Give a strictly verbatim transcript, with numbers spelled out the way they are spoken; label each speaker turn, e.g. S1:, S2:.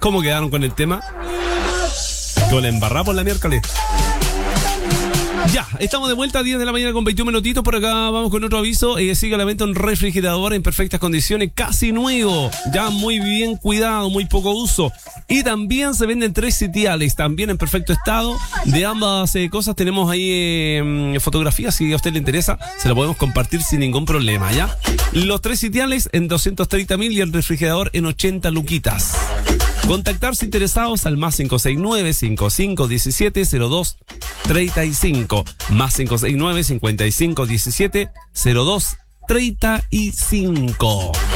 S1: ¿Cómo quedaron con el tema? Con la embarrada por la miércoles. Ya, estamos de vuelta a diez de la mañana con veintiún minutitos. Por acá vamos con otro aviso. Eh, sigue a la venta un refrigerador en perfectas condiciones, casi nuevo, ya muy bien cuidado, muy poco uso. Y también se venden tres sitiales, también en perfecto estado. De ambas eh, cosas tenemos ahí eh, fotografías. Si a usted le interesa, se lo podemos compartir sin ningún problema, ¿ya? Los tres sitiales en doscientos treinta mil y el refrigerador en ochenta luquitas. Contactarse interesados al más cinco seis nueve, cincuenta y cinco diecisiete, cero dos treinta y cinco. Más cinco seis nueve, cincuenta y cinco diecisiete, cero dos treinta y cinco.